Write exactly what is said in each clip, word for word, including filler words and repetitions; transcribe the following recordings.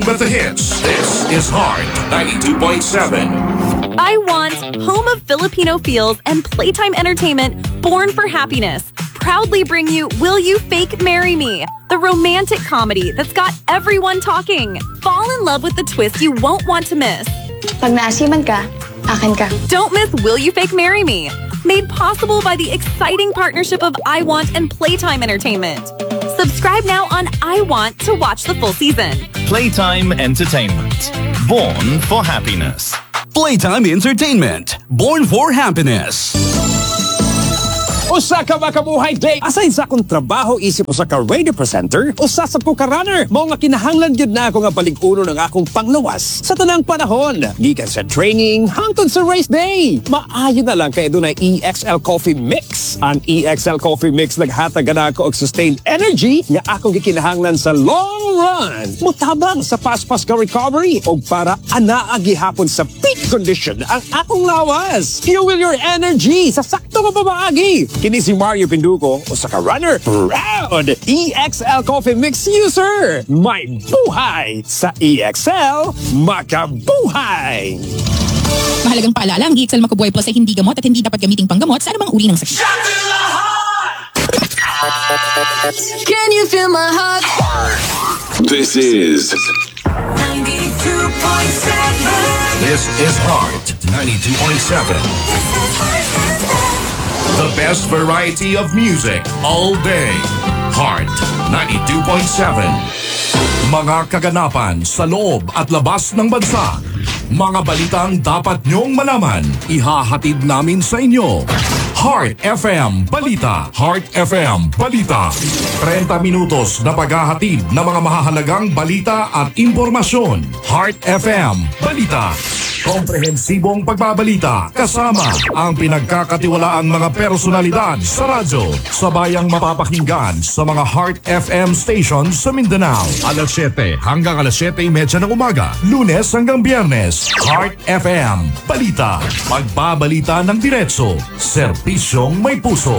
with the hits. This is Heart ninety-two point seven. I Want, home of Filipino feels and playtime entertainment, born for happiness, proudly bring you Will You Fake Marry Me? The romantic comedy that's got everyone talking. Fall in love with the twist you won't want to miss. Pag naasiman ka, akin ka. Don't miss Will You Fake Marry Me? Made possible by the exciting partnership of I Want and Playtime Entertainment. Subscribe now on I Want to watch the full season. Playtime Entertainment. Born for happiness. Playtime Entertainment. Born for happiness. Usa ka makabuhay day. Aside sa akong trabaho, isip usa ka radio presenter, usa sa ko ka runner. Mao nga kinahanglan gyud na ako nga balig-uno ng akong panglawas sa tanang panahon. Gikan sa training hangtod sa race day. Maayo na lang kay dunay E X L Coffee Mix. Ang E X L Coffee Mix naghatag na ako og sustained energy nga akong gikinahanglan sa long run. Mutabang sa fast-fast ka recovery o para anaa gihapon sa peak condition ang akong lawas. Fuel your energy sa sakto nga pamaagi. Kini si Mario Pinduco, usa ka runner, proud E X L Coffee Mix user. May buhay sa E X L, makabuhay! Mahalagang paalala, ang E X L Makabuhay Plus ay hindi gamot at hindi dapat gamiting panggamot sa anumang uri ng sakit. Can you feel my heart? This is ninety-two point seven. This is Heart ninety-two point seven. The best variety of music all day. Heart ninety-two point seven. Mga kaganapan sa loob at labas ng bansa. Mga balitang dapat nyong malaman. Ihahatid namin sa inyo. Heart F M Balita. Heart F M Balita. thirty minutos na paghahatid ng mga mahahalagang balita at impormasyon. Heart F M Balita. Komprehensibong pagbabalita kasama ang pinagkakatiwalaang mga personalidad sa radyo. Sabayang mapapakinggan sa mga Heart F M stations sa Mindanao. alas siyete hanggang alas siyete trenta ng umaga. Lunes hanggang Biyernes. Heart F M Balita. Magbabalita ng diretso. Serbisyong may puso.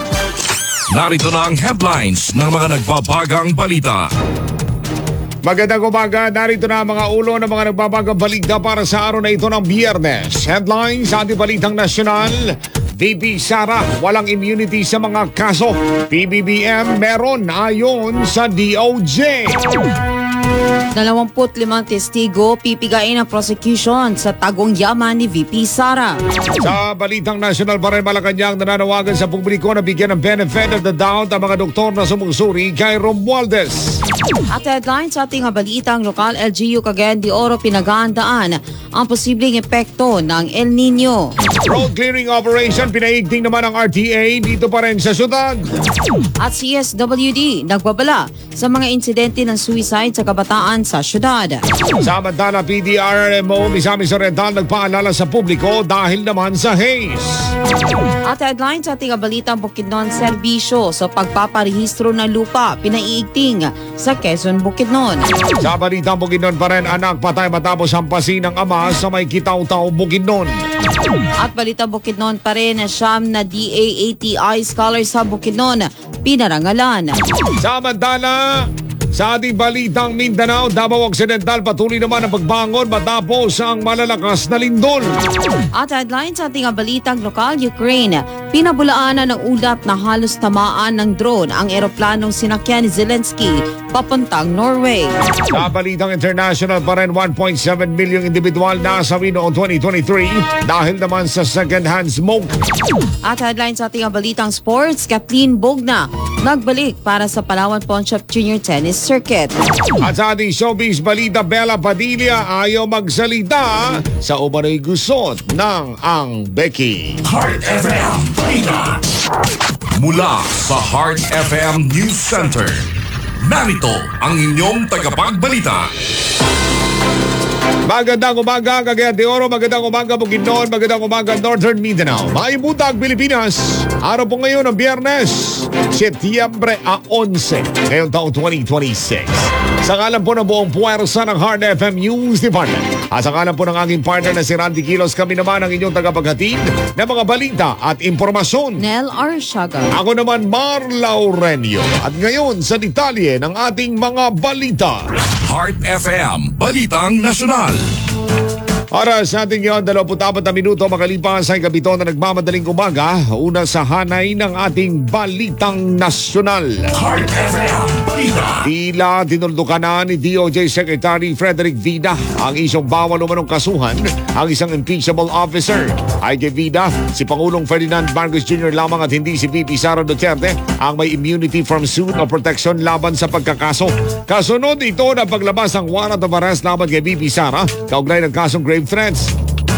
Narito na ang headlines ng mga nagbabagang balita. Magandang umaga, narito na ang mga ulo ng mga nagbabagang balita para sa araw na ito ng Biyernes. Headlines sa ating balitang nasyonal. V P Sara, walang immunity sa mga kaso. P B B M meron ayon sa D O J. Dalawamput limang testigo pipigain ang prosecution sa tagong yaman ni V P Sara. Sa balitang nasyonal pa rin, Malacanang nananawagan sa publiko na bigyan ng benefit of the doubt ang mga doktor na sumusuri kay Romualdez. At headline sa ating balitang lokal, L G U Cagayan de Oro pinaghahandaan ang posibleng epekto ng El Nino. Road clearing operation pinaigting naman ang R T A dito pa rin sa syudad. At C S W D nagbabala sa mga insidente ng suicide sa kabataan sa syudad. Samantala, P D R R M O Misamis Oriental nagpaalala sa publiko dahil naman sa haze. At headline sa ating balitang Bukidnon, serbisyo sa pagpaparehistro ng lupa pinaiigting sa Quezon, Bukidnon. Sa balitang Bukidnon pa rin, anak patay matapos hampasin ng ama sa may Kitaw-Taw, Bukidnon. At balitang Bukidnon pa rin, siyam na D A A T I scholars sa Bukidnon pinarangalan. Samantala, sa ating balitang Mindanao, Davao Occidental patuloy naman ang pagbangon matapos ang malalakas na lindol. At headline sa ating balitang lokal, Ukraine, pinabulaanan ng ulat na halos tamaan ng drone ang eroplanong sinakyan ni Zelensky papuntang Norway. Sa balitang international pa rin, one point seven million individual nasawi noong twenty twenty-three dahil naman sa second-hand smoke. At headline sa ating balitang sports, Kathleen Bogna nagbalik para sa Palawan Pawnshop Junior Tennis Circuit. At sa ating showbiz balita, Bella Padilla ayaw magsalita sa umano'y gusot ng ang Becky. Heart F M Balita. Mula sa Heart F M News Center, narito ang inyong tagapagbalita. Magandang umaga, Cagayan de Oro. Magandang umaga, Bukidnon. Magandang umaga, Northern Mindanao. Maibutag, Pilipinas. Araw po ngayon ng Biyernes, Setyembre eleven, ngayong taong twenty twenty-six. Sa ngalan po ng buong puwersa ng Hard F M News Department at sa ngalan po ng aking partner na si Randy Kilos, kami naman ang inyong tagapaghatid ng mga balita at impormasyon. Nel Arshaga. Ako naman, Mar Laurenio. At ngayon sa detalye ng ating mga balita. Heart F M, Balitang Nasyonal. Oras natin ngayon, dalawampu't apat na minuto makalipas sa ikapito na nagmamadaling umaga. Una sa hanay ng ating Balitang Nasyonal. Heart F M, Balita. Tila dinuldukan na ni D O J Secretary Frederick Vida ang isyong bawal umanong kasuhan ang isang impeachable officer. Ay kay Vida, si Pangulong Ferdinand Marcos Junior lamang at hindi si V P Sara Duterte ang may immunity from suit o protection laban sa pagkakaso. Kasunod ito na paglabas ng warrant of arrest laban kay V P Sara kaugnay ng kasong grave threats.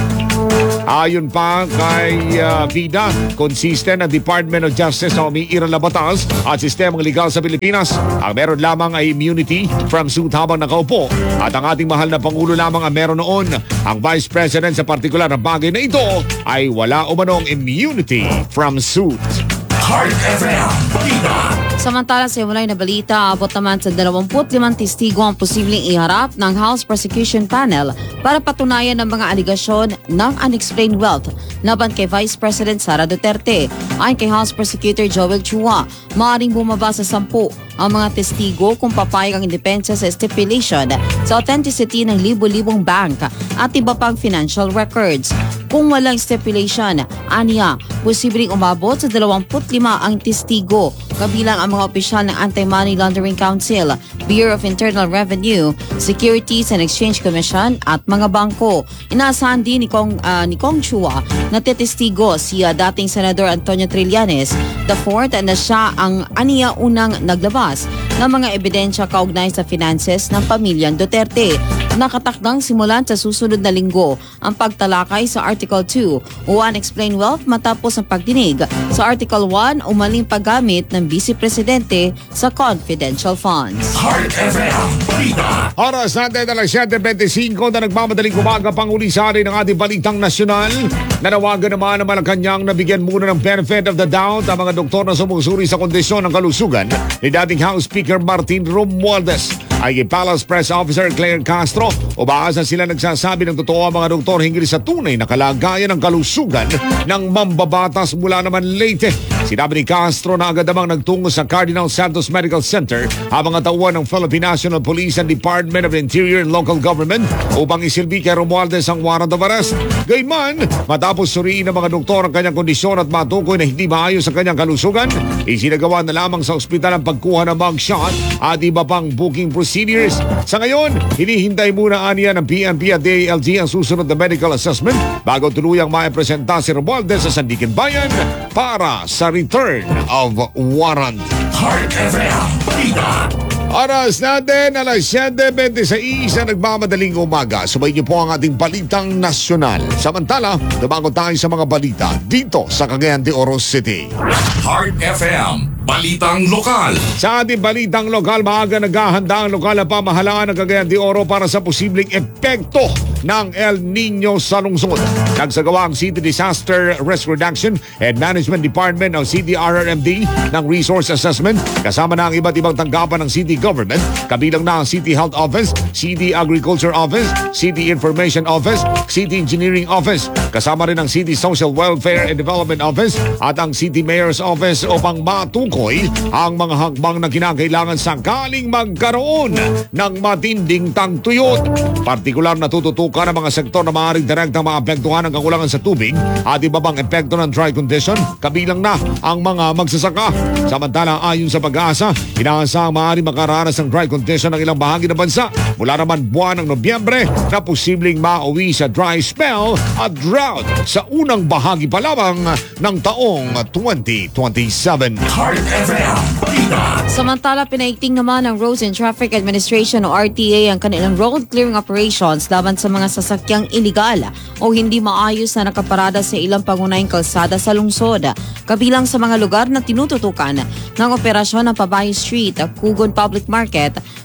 Ayon pa kay uh, Vida, consistent ang Department of Justice na umiiral na batas at sistemang legal sa Pilipinas. Ang meron lamang ay immunity from suit habang nakaupo at ang ating mahal na Pangulo lamang ang meron noon. Ang Vice President sa partikular na bagay na ito ay wala umanong immunity from suit. Heart F M, Balita. Samantala sa mulay na balita, abot naman sa dalawampu't limang testigo ang posibleng iharap ng House Prosecution Panel para patunayan ang mga aligasyon ng unexplained wealth laban kay Vice President Sara Duterte. Ayon kay House Prosecutor Joel Chua, maaaring bumaba sa sampu ang mga testigo kung papayag ang indepensya sa stipulation sa authenticity ng libo-libong bank at iba pang financial records. Kung walang stipulation, aniya, posibleng umabot sa dalawampu't lima ang testigo, kabilang ang mga opisyal ng Anti-Money Laundering Council, Bureau of Internal Revenue, Securities and Exchange Commission at mga bangko. Inaasahan din ni Kong, uh, ni Kong Chua na tetestigo siya dating Senador Antonio Trillanes, the fourth na siya ang aniya unang naglabas ng mga ebidensya kaugnay sa finances ng pamilyang Duterte. Nakatakdang simulan sa susunod na linggo ang pagtalakay sa Article two o Unexplained Wealth matapos ang pagdinig sa Article one o maling paggamit ng Vice Presidente sa confidential funds. Heart F M, Balita. Oras natin na lang siyete twenty-five na nagmamadaling umaga pangulisari ng ating Balitang Nasyonal. Nanawagan naman ang Malacanang na bigyan muna ng benefit of the doubt ang mga doktor na sumusuri sa kondisyon ng kalusugan ni dating House Speaker Martin Romualdez. Ay kay Palace Press Officer Claire Castro, umaasa sila nagsasabi ng totoo ang mga doktor hinggil sa tunay na kalagayan ng kalusugan ng mambabatas mula naman Leyte. Sinabi ni Castro na agad namang nagtungo sa Cardinal Santos Medical Center ang mga tauhan ng Philippine National Police and Department of Interior and Local Government upang isilbi kay Romualdez ang warrant of arrest. Gayman, matapos suriin ng mga doktor ang kanyang kondisyon at matukoy na hindi maayos ang kanyang kalusugan, isinagawa na lamang sa ospital ang pagkuha ng mugshot at iba pang booking procedures. Sa ngayon, hinihintay muna aniya ng P N P at D A L G ang susunod na medical assessment bago tuluyang maipresenta si Romualdez sa Sandigan Bayan para sa return of warrant. Heart F M, Balita. Oras natin, alas siyete twenty-six na nagmamadaling umaga. Subay niyo po ang ating Balitang Nasyonal. Samantala, lumangon tayo sa mga balita dito sa Cagayan de Oro City. Heart F M, Balitang Lokal. Sa ating Balitang Lokal, maaga naghahanda ang lokal na pamahalaan ng Cagayan de Oro para sa posibleng epekto ng El Nino sa lungsod. Nagsagawa ang City Disaster Risk Reduction and Management Department o C D R R M D ng Resource Assessment kasama na ang iba't ibang tanggapan ng City Government, kabilang na ang City Health Office, City Agriculture Office, City Information Office, City Engineering Office, kasama rin ang City Social Welfare and Development Office at ang City Mayor's Office upang matukoy ang mga hakbang na kinakailangan sakaling magkaroon ng matinding tagtuyot. Partikular na tututukan ang mga sektor na maaaring direktang maapektuhan ng kakulangan sa tubig at iba pang epekto ng dry condition, kabilang na ang mga magsasaka. Samantala, ayon sa Pag-asa, inaasahang maaaring makaranas ng dry condition ng ilang bahagi ng bansa mula naman buwan ng Nobyembre na posibleng mauwi sa dry spell at drought sa unang bahagi pa lamang ng taong twenty twenty-seven. Heart F M, Balita. Samantala, pinaigting naman ng Roads and Traffic Administration o R T A ang kanilang road clearing operations laban sa mga sasakyang iligal o hindi maayos na nakaparada sa ilang pangunahing kalsada sa lungsod. Kabilang sa mga lugar na tinututukan ng operasyon ng Pabayo Street, Kugon Public Market,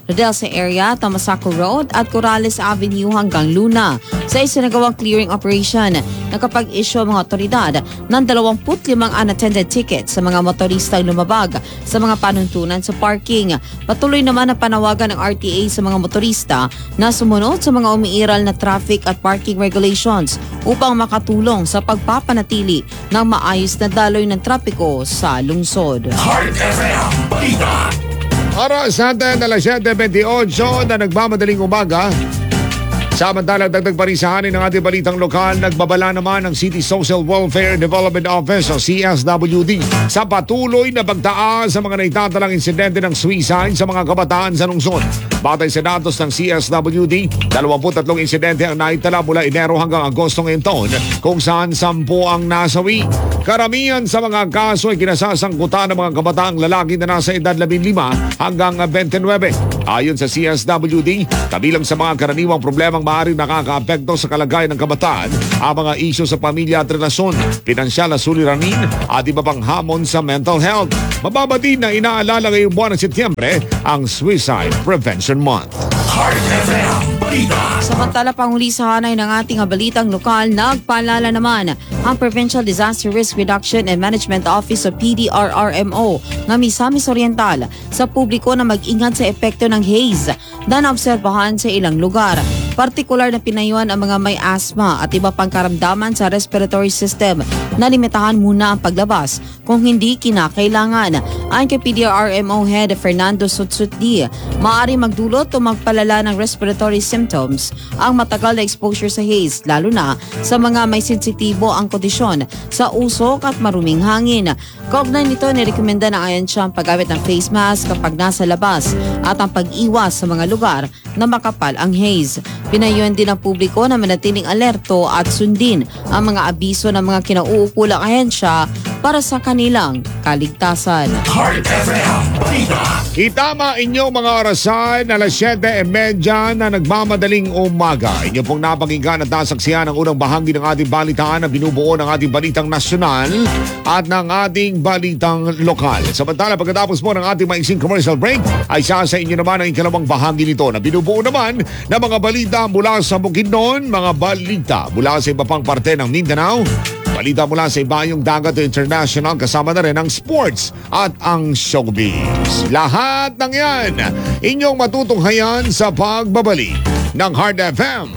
Rodelsa area, Tamasaco Road at Corrales Avenue hanggang Luna. Sa isinagawang clearing operation, nakapag-issue ang mga otoridad ng dalawampu't limang unattended tickets sa mga motoristang lumabag sa mga panuntunan sa parking. Patuloy naman ang panawagan ng R T A sa mga motorista na sumunod sa mga umiiral na traffic at parking regulations upang makatulong sa pagpapanatili ng maayos na daloy ng trapiko sa lungsod. Heart F M Balita. Para sa atin, alas siyete twenty-eight na nagmamadaling umaga. Samantalang dagdag pa rin sa hanin ng ating balitang lokal, nagbabala naman ang City Social Welfare Development Office o C S W D sa patuloy na pagtaas sa mga naitatalang insidente ng suicide sa mga kabataan sa lungsod. Batay sa datos ng C S W D, dalawampu't tatlong insidente ang naitala mula Enero hanggang Agosto ngayong taon, kung saan sampu ang nasawi. Karamihan sa mga kaso ay kinasasangkutan ng mga kabataang lalaki na nasa edad labing lima hanggang twenty-nine. Ayon sa C S W D, kabilang sa mga karaniwang problemang maaaring nakakaapekto sa kalagayan ng kabataan ang mga isyu sa pamilya at relasyon, pinansyal na suliranin at iba pang hamon sa mental health. Mababa din na inaalala ngayong buwan ng Setyembre ang Suicide Prevention Month. Heart F M Balita. Samantala, panghuli sa hanay ng ating balitang lokal, nagpaalala naman ang Provincial Disaster Risk Reduction and Management Office o P D R R M O ng Misamis Oriental sa publiko na mag-ingat sa epekto ng haze na naobserbahan sa ilang lugar. Partikular na pinayuhan ang mga may asthma at iba pang karamdaman sa respiratory system na limitahan muna ang paglabas kung hindi kinakailangan. Ayon kay P D R R M O Head Fernando Sutsutdi, maaari magdulot o magpalala ng respiratory symptoms ang matagal na exposure sa haze, lalo na sa mga may sensitibo ang kondisyon sa usok at maruming hangin. Kaugnay nito, nirekomenda na ayon siya ang paggamit ng face mask kapag nasa labas at ang pag-iwas sa mga lugar na makapal ang haze. Pinayuhan din ang publiko na manatiling alerto at sundin ang mga abiso ng mga kinauukulang ahensya para sa kanilang kaligtasan. Heart F M Balita. Itama inyong mga orasan alas siyete trenta na nagmamadaling umaga. Inyo pong napakinggan at nasaksihan ang unang bahagi ng ating balitaan na binubuo ng ating balitang nasyonal at ng ating balitang lokal. Samantala, pagkatapos po ng ating maiksing commercial break, ay sa sa inyo naman ang ikalawang bahagi nito na binubuo naman ng mga balita mula sa Bukidnon, mga balita mula sa iba pang parte ng Mindanao, balita mula sa ibayong dagat international, kasama na rin ang sports at ang showbiz. Lahat ng yan, inyong matutunghayan sa pagbabalik ng Heart F M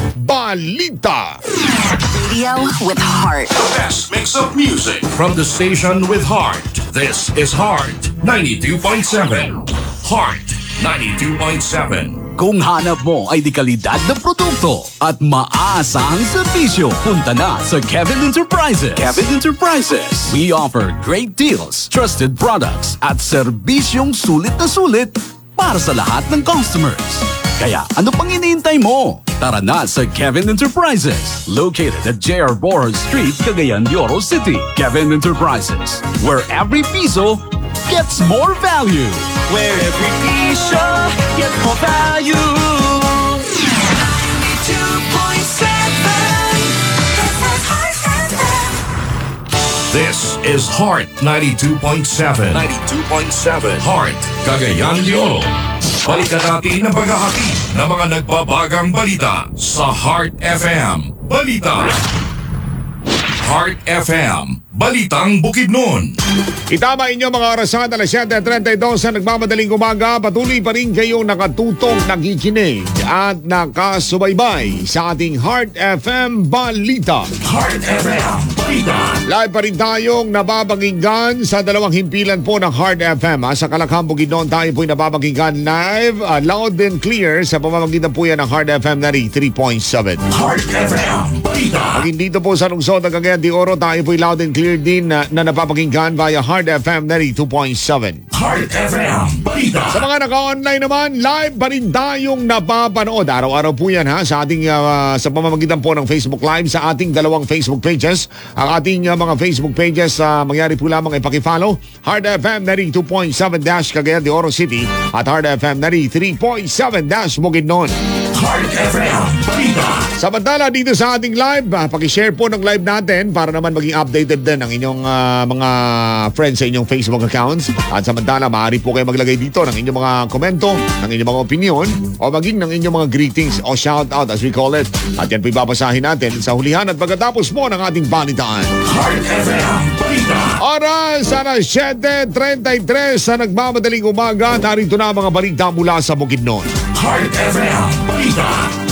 Balita. Radio with heart. The best mix of music from the station with heart. This is Heart ninety-two point seven. Heart ninety-two point seven. Kung hanap mo ay di kalidad na produkto at maaasahang serbisyo, punta na sa Kevin Enterprises. Kevin Enterprises. We offer great deals, trusted products at serbisyong sulit na sulit para sa lahat ng customers. Kaya ano pang iniintay mo? Tara na sa Kevin Enterprises, located at J R Borja Street, Cagayan de Oro City. Kevin Enterprises, where every piso gets more value. Where every piso gets more value. ninety-two point seven. This is Heart ninety-two point seven. ninety-two point seven. Heart, Cagayan de Oro. Balikan natin ang paghahati ng mga nagbabagang balita sa Heart F M Balita. Heart F M Balitang Bukidnon. Itama inyo mga orasan alas siyete trenta-dos na nagmamadaling umaga. Patuloy pa rin kayong nakatutok, nakikinig at nakasubaybay sa ating Heart F M Balita. Heart F M Balita. Live pa rin tayong nababanginggan sa dalawang himpilan po ng Heart F M. Ha? Sa Kalakang Bukidnon tayo po'y nababanginggan live, uh, loud and clear sa pamamagitan po yan ng Heart F M ninety-three point seven. Heart F M Balita. Pag dito po sa lungsod ng Cagayan de Oro, tayo po'y loud and clear din na, na napapakinggan via Heart F M ninety-two point seven. Heart F M Balita. Sa mga naka-online naman, live pa rin tayong napapanood. Araw-araw po yan ha, sa ating uh, sa pamamagitan po ng Facebook Live sa ating dalawang Facebook pages. Ang ating uh, mga Facebook pages, uh, mangyari po lamang ay pakifollow. Heart F M ninety-two point seven Cagayan de Oro City at Heart F M ninety-three point seven Bukidnon. Heart F M Balita. Samantala dito sa ating live, ah, pakishare po ng live natin para naman maging updated din ang inyong ah, mga friends sa inyong Facebook accounts. At samantala, maaari po kayo maglagay dito ng inyong mga komento, ng inyong mga opinion, o maging ng inyong mga greetings o shout out as we call it. At yan po ibabasahin natin sa hulihan at pagkatapos po ng ating balitaan. Heart F M Balita. Oras, alas siyete trenta y tres sa nagmamadaling umaga. Narito na ang mga balita mula sa Bukidnon. Heart F M Balita.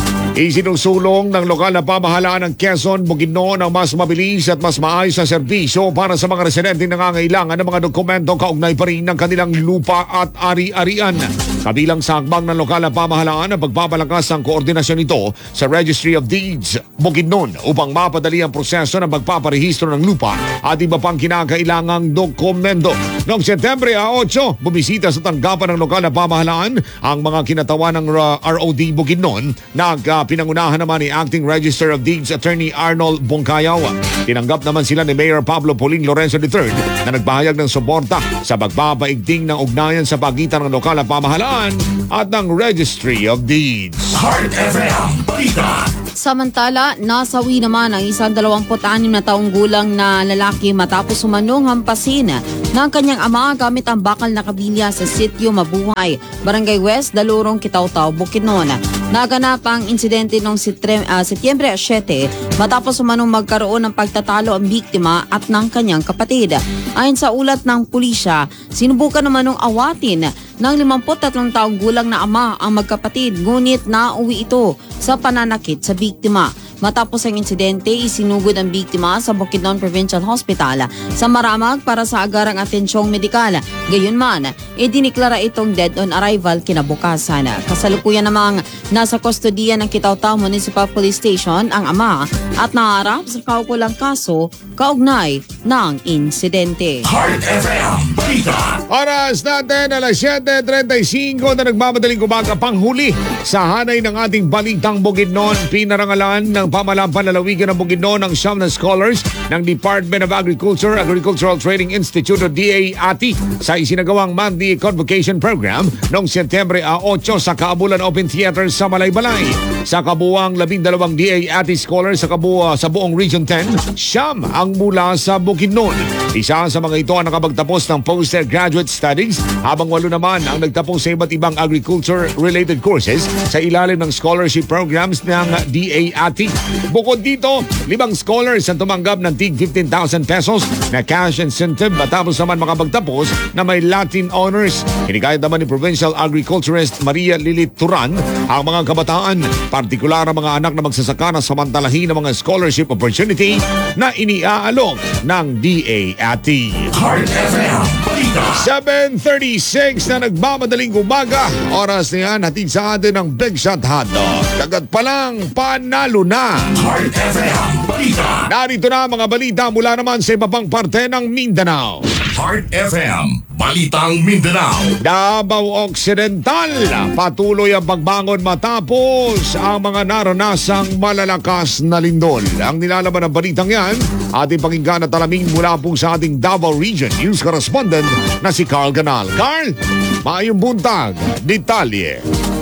Isinusulong ng lokal na pamahalaan ng Quezon, Bukidnon ang mas mabilis at mas maayos na serbisyo para sa mga residente na nangangailangan ng mga dokumento kaugnay pa rin ng kanilang lupa at ari-arian. Kabilang sa hakbang ng lokal na pamahalaan ang pagpapalakas ng koordinasyon nito sa Registry of Deeds, Bukidnon upang mapadali ang proseso ng pagpaparehistro ng lupa at iba pang kinakailangang dokumento. Noong Setyembre eight, bumisita sa tanggapan ng lokal na pamahalaan ang mga kinatawan ng R O D Bukidnon na pinangunahan naman ni Acting Register of Deeds Attorney Arnold Bongkayaw. Tinanggap naman sila ni Mayor Pablo Poling Lorenzo the third na nagpahayag ng suporta sa pagpapaigting ng ugnayan sa pagitan ng lokal na pamahalaan at ng Registry of Deeds. Heart F M Balita. Samantala, nasawi naman ang isang dalawampu't-anim na taong gulang na lalaki matapos umanong hampasin ng kanyang ama gamit ang bakal na kabilya sa sitio Mabuhay, Barangay West, Dalurong, Kitaw-Taw, Bukidnon. Naganap ang insidente noong uh, Setyembre siyete matapos umanong magkaroon ng pagtatalo ang biktima at ng kanyang kapatid. Ayon sa ulat ng pulisya, sinubukan naman ng awatin ng limampu't tatlong taong gulang na ama ang magkapatid, ngunit nauwi ito sa pananakit sa biktima. Matapos ang insidente, isinugod ang biktima sa Bukidnon Provincial Hospital sa Maramag para sa agarang atensyong medikal. Gayunman, idiniklara itong dead on arrival kinabukasan. Kasalukuyan namang nasa kustodiya ng Kitaw-Taw Municipal Police Station ang ama at naharap sa kaukulang kaso kaugnay ng insidente. Heart F M Balita. Oras natin, alas siyete trenta y cinco na nagmamadaling umaga, panghuli sa hanay ng ating balitang Bukidnon. Pinarangalan ng pamahalaan panlalawigan ng Bukidnon ng siyam na scholars ng Department of Agriculture, Agricultural Training Institute o D A A T sa isinagawang monthly convocation program noong Setyembre eight sa Kaabulan Open Theater sa Malaybalay. Sa kabuuang labindalawang D A A T scholars sa kabuo sa buong Region ten, siyam ang mula sa Bukidnon. Isa sa mga ito ang nakapagtapos ng postgraduate studies, habang walo naman ang nagtapos sa iba't ibang agriculture-related courses sa ilalim ng scholarship programs ng D A A T. Bukod dito, limang scholars ang tumanggap ng tig fifteen thousand pesos na cash incentive matapos naman makapagtapos na may Latin honors. Hinikayat naman ni Provincial Agriculturist Maria Lilith Turan ang mga kabataan, partikular ang mga anak na magsasaka na samantalahin ng mga scholarship opportunity na iniaalok ng D A A T. Heart F M Balita. seven thirty-six na nagmamadaling umaga. Oras na yan, hatid sa atin ng Big Shot Hotdog. Kagat pa lang, panalo na. Heart F M Balita. Narito na mga balita mula naman sa iba pang parte ng Mindanao. Heart F M Balitang Mindanao. Davao Occidental, patuloy ang pagbangon matapos ang mga naranasang malalakas na lindol. Ang nilalaman ng balitang yan, ating pakinggan at alamin mula po sa ating Davao Region News Correspondent na si Carl Ganal. Carl, maayong buntag, detalye.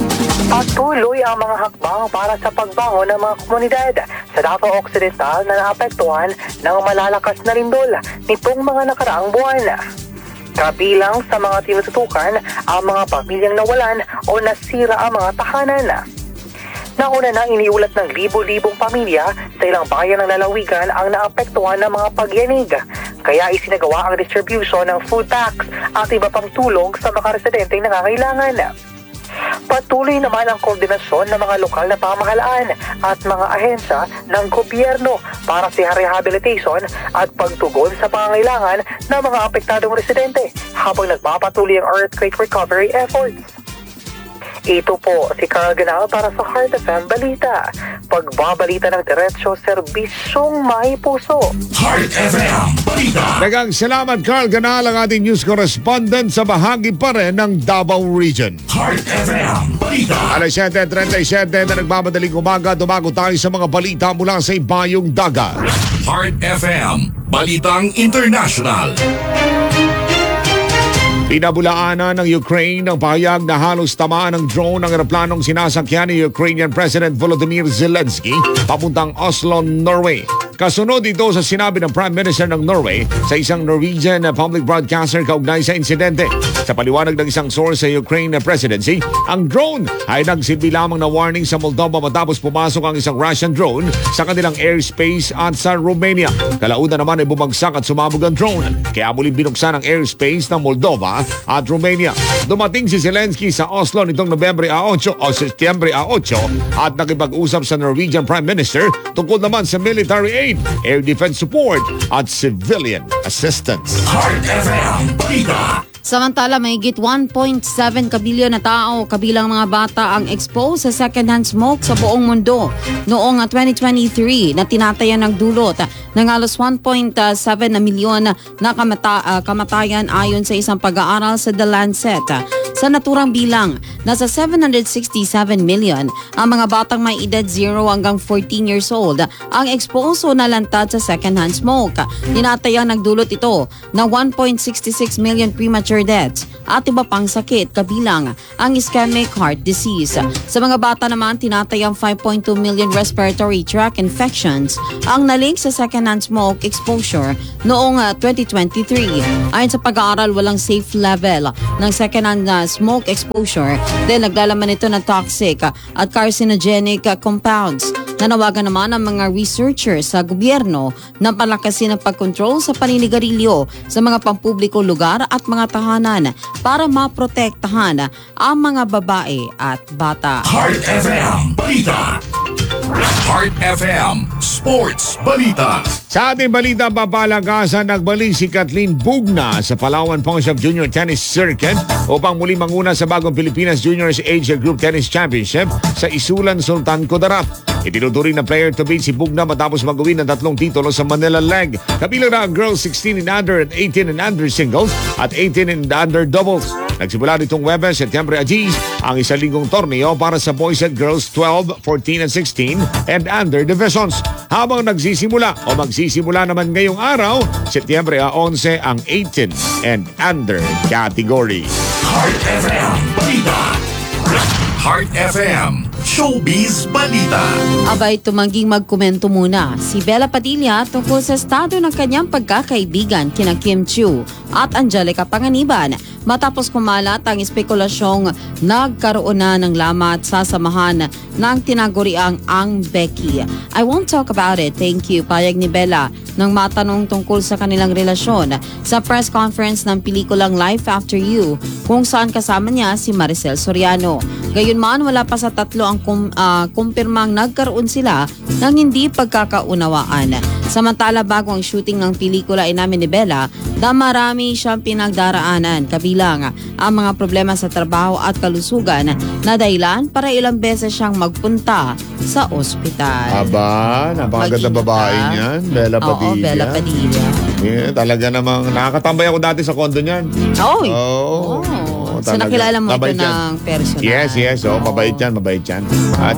Patuloy ang mga hakbang para sa pagbangon ng mga komunidad sa Davao Occidental na naapektuhan ng malalakas na lindol nitong mga nakaraang buwan. Kabilang sa mga tinututukan ang mga pamilyang nawalan o nasira ang mga tahanan. Nauna nang iniulat ng libo-libong pamilya sa ilang bayan ng lalawigan ang naapektuhan ng mga pagyanig. Kaya isinagawa ang distribution ng food packs at iba pang tulong sa mga residenteng nangangailangan. Patuloy naman ang koordinasyon ng mga lokal na pamahalaan at mga ahensya ng gobyerno para sa rehabilitation at pagtugon sa pangangailangan ng mga apektadong residente habang nagpapatuloy ang earthquake recovery efforts. Ito po si Carl Ganal para sa Heart F M Balita. Pagbabalita ng diretsyo, serbisyong may puso. Heart F M Balita. Dagang salamat Carl Ganal, ang ating news correspondent sa bahagi pa rin ng Davao Region. Heart F M Balita. alas siyete trenta y siyete na nagmamadaling umaga, dumago tayo sa mga balita mula sa ibayong dagat. Heart F M Balitang International. Pinabulaanan ng Ukraine ang pahayag na halos tamaan ng drone ang eroplanong sinasakyan ni Ukrainian President Volodymyr Zelensky papuntang Oslo, Norway. Kasunod ito sa sinabi ng Prime Minister ng Norway sa isang Norwegian public broadcaster kaugnay sa insidente. Sa paliwanag ng isang source sa Ukraine presidency, ang drone ay nagsilbi lamang na warning sa Moldova matapos pumasok ang isang Russian drone sa kanilang airspace at sa Romania. Kalaunan naman ay bumagsak at sumabog ang drone, kaya muling binuksan ang airspace ng Moldova at Romania. Dumating si Zelensky sa Oslo nitong Nobyembre eight o Setyembre eight at nakipag-usap sa Norwegian Prime Minister tungkol naman sa military aid, air defense support at civilian assistance. Heart F M Balita. Samantala, mahigit one point seven kabilyon na tao, kabilang mga bata, ang exposed sa second-hand smoke sa buong mundo noong twenty twenty-three na tinatayan ng dulot ng halos one point seven na milyon na kamata, uh, kamatayan ayon sa isang pag-aaral sa The Lancet. Sa naturang bilang, nasa seven hundred sixty-seven million ang mga batang may edad zero hanggang fourteen years old ang exposed o nalantad sa second-hand smoke. Tinatayang nagdulot ito ng one point six six million premature deaths at iba pang sakit kabilang ang ischemic heart disease. Sa mga bata naman, tinatayang five point two million respiratory tract infections ang nalink sa second-hand smoke exposure noong uh, twenty twenty-three. Ayon sa pag-aaral, walang safe level ng second-hand uh, smoke exposure dahil naglalaman ito ng toxic uh, at carcinogenic uh, compounds. Nanawagan naman ang mga researchers sa gobyerno na palakasin ang pagkontrol sa paninigarilyo sa mga pampubliko lugar at mga tahanan para maprotektahan ang mga babae at bata. Heart F M Balita. Heart F M Sports Balita. Sa ating balita, papalagasan nagbalik si Kathleen Bugna sa Palawan Pongshop Junior Tennis Circuit upang muli manguna sa bagong Pilipinas Juniors Asia Group Tennis Championship sa Isulan, Sultan Kudarat. Itinuturing na player to beat si Bugna matapos mag-uwi ng tatlong titulo sa Manila Leg. Kabilang na ang girls sixteen and under and eighteen and under singles at eighteen and under doubles. Nagsimula nitong Webes, Setyembre Agis, ang isang linggong torneo para sa boys and girls twelve, fourteen and sixteen and under divisions. Habang nagsisimula o magsisimula naman ngayong araw, Setyembre eleven ang eighteen and under category. Heart F M Balita. Heart F M Showbiz Balita. Abay, tumangging magkomento muna si Bella Padilla tungkol sa estado ng kanyang pagkakaibigan kina Kim Chiu at Angelica Panganiban matapos kumalat ang espekulasyong nagkaroon na ng lamat sa samahan ng tinaguriang Ang Becky. I won't talk about it, thank you, payag ni Bella nang matanong tungkol sa kanilang relasyon sa press conference ng pelikulang Life After You kung saan kasama niya si Maricel Soriano. Gayunman, wala pa sa tatlo ang kum, uh, kumpirmang nagkaroon sila ng hindi pagkakaunawaan. Samantala, bago ang shooting ng pelikula, inamin ni Bella na marami siyang pinagdaraanan, kabilang ang mga problema sa trabaho at kalusugan na dahilan para ilang beses siyang magpunta sa ospital. Aba, napakaganda babae niyan, Bella Padilla. Oo, Bella Padilla. Yeah, talaga namang nakakatambay ako dati sa kondo niyan. Oy. Oo. Oh. So nakilala mo ito ng personal. Yes, yes. Oh, mabait yan, mabait yan. At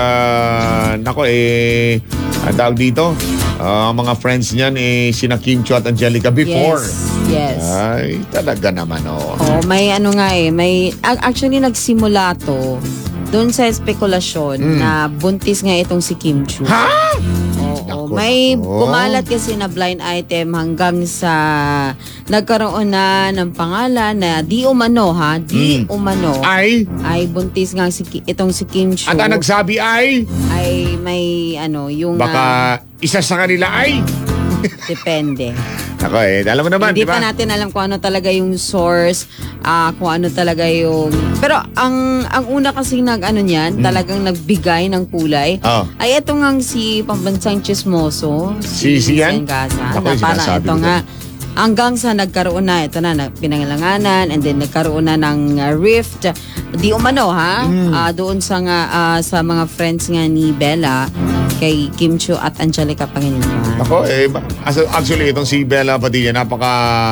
uh, nako eh, ang tawag dito, uh, mga friends niyan eh, sina Kim Chiu at Angelica before. Yes, yes. Ay, talaga naman oh. Oh, may ano nga eh, may actually nagsimula to doon sa spekulasyon mm. na buntis nga itong si Kim Chiu. Ha? Oo, may kumalat kasi na blind item hanggang sa nagkaroon na ng pangalan na di umano ha, di mm. umano ay ay buntis nga si itong si Kim Chiu. At ang nagsabi ay ay may ano yung baka uh, isa sa kanila ay depende. Ako eh, alam mo naman, hindi diba? pa natin alam kung ano talaga yung source, uh, kung ano talaga yung... Pero ang ang una kasi nag ano niyan, hmm. talagang nagbigay ng kulay, oh. ay ito nga si pambansang chismoso, si si Sian Gasa, na parang ito nga, hanggang sa nagkaroon na, ito na, pinangalanganan, and then nagkaroon na ng uh, rift, di umano ha, mm. uh, doon sa, nga, uh, sa mga friends nga ni Bella, kay Kim Chiu at Angelica Panganiban. Ako, eh, as- actually, itong si Bella Padilla, napaka